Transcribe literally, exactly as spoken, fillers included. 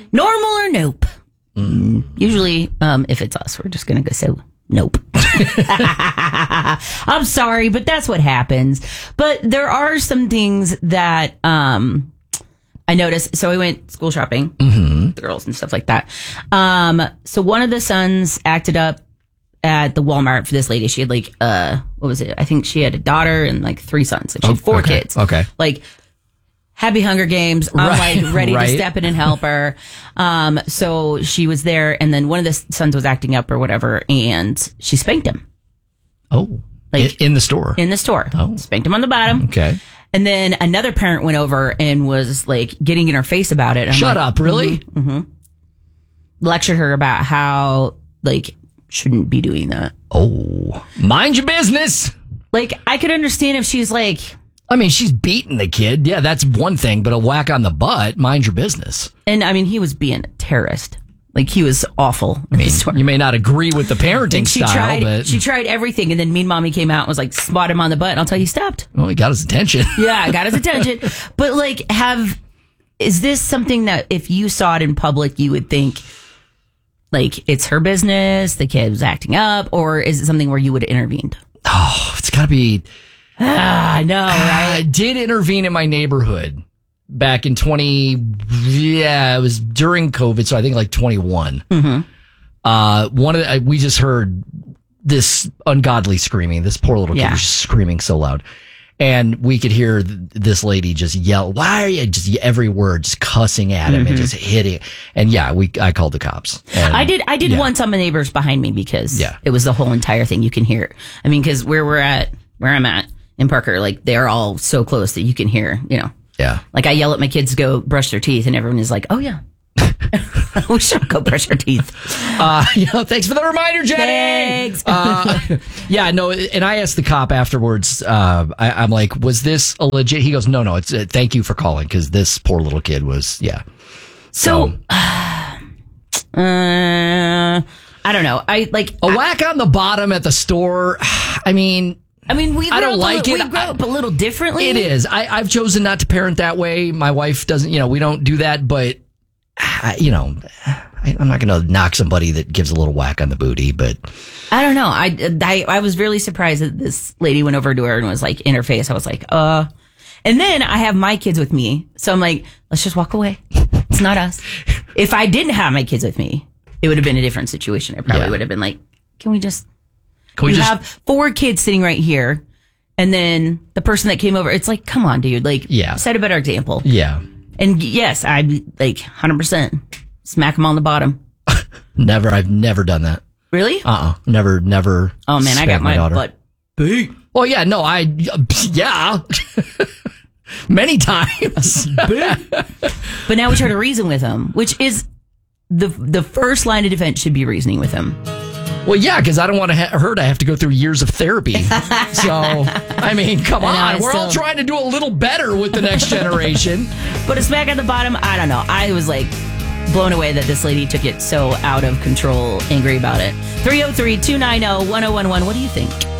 Normal or nope? Mm. Usually, um, if it's us, we're just going to go say nope. I'm sorry, but that's what happens. But there are some things that um, I noticed. So we went school shopping, mm-hmm. girls and stuff like that. Um, so one of the sons acted up at the Walmart for this lady. She had like, uh, what was it? I think she had a daughter and like three sons. Like she had four okay. kids. Okay. Like, happy Hunger Games. I'm right. like ready right. to step in and help her. Um, so she was there, and then one of the sons was acting up or whatever, and she spanked him. Oh, like in, in the store. In the store. Oh, spanked him on the bottom. Okay. And then another parent went over and was like getting in her face about it. I'm Shut like, up! Really? Mm-hmm, mm-hmm. Lectured her about how like shouldn't be doing that. Oh, mind your business. Like I could understand if she's like. I mean, she's beating the kid. Yeah, that's one thing, but a whack on the butt, mind your business. And I mean, he was being a terrorist. Like he was awful. I mean, you may not agree with the parenting and she style, tried, but she tried everything. And then Mean Mommy came out and was like, spot him on the butt. And I'll tell you, he stopped. Well, he got his attention. Yeah, I got his attention. But like, have, is this something that if you saw it in public, you would think like it's her business, the kid was acting up, or is it something where you would have intervened? Oh, it's got to be. Ah, I know, right? I did intervene in my neighborhood back in twenty. Yeah, it was during COVID, so I think like twenty-one. Mm-hmm. Uh, one of the, we just heard this ungodly screaming. This poor little kid yeah. was just screaming so loud, and we could hear th- this lady just yell, "Why are you?" Just every word, just cussing at him mm-hmm. and just hitting. And yeah, we I called the cops. And, I did. I did yeah. once on my neighbors behind me because yeah. it was the whole entire thing. You can hear it. I mean, because where we're at, where I'm at. In Parker, like they're all so close that you can hear, you know. Yeah. Like I yell at my kids to go brush their teeth, and everyone is like, "Oh yeah, we should go brush our teeth." Uh, you know, thanks for the reminder, Jenny. Thanks. uh, yeah, no, and I asked the cop afterwards. Uh, I, I'm like, "Was this a legit?" He goes, "No, no. It's uh, thank you for calling because this poor little kid was, yeah." So, so uh, uh, I don't know. I like a I, whack on the bottom at the store. I mean. I mean, we I don't like li- it. We grow up a little differently. It is. I, I've chosen not to parent that way. My wife doesn't, you know, we don't do that, but, I, you know, I, I'm not going to knock somebody that gives a little whack on the booty, but. I don't know. I, I, I was really surprised that this lady went over to her and was like in her face. I was like, uh. And then I have my kids with me. So I'm like, let's just walk away. It's not us. If I didn't have my kids with me, it would have been a different situation. I probably yeah. would have been like, can we just. Can we you just have four kids sitting right here, and then the person that came over, it's like, come on, dude. Like, yeah. set a better example. Yeah. And yes, I'd like one hundred percent smack them on the bottom. Never. I've never done that. Really? Uh-uh. Never, never. Oh, man, I got my, my butt beat. Well, yeah, no, I, yeah. Many times. But now we try to reason with them, which is the the first line of defense should be reasoning with them. Well, yeah, because I don't want to ha- her to have to go through years of therapy. So, I mean, come on. We're still... all trying to do a little better with the next generation. But a smack at the bottom, I don't know. I was like blown away that this lady took it so out of control, angry about it. three oh three, two nine oh, one oh one one. What do you think?